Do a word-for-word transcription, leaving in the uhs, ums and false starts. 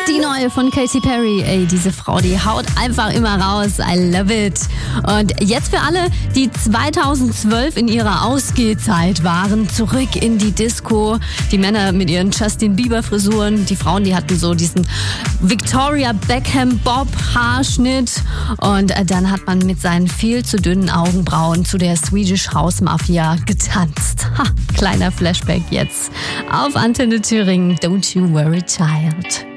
Die neue von Katy Perry, ey, diese Frau, die haut einfach immer raus. I love it. Und jetzt für alle, die zweitausendzwölf in ihrer Ausgehzeit waren, zurück in die Disco. Die Männer mit ihren Justin Bieber Frisuren, die Frauen, die hatten so diesen Victoria Beckham Bob Haarschnitt. Und dann hat man mit seinen viel zu dünnen Augenbrauen zu der Swedish House Mafia getanzt. Ha, kleiner Flashback jetzt. Auf Antenne Thüringen, Don't You Worry Child.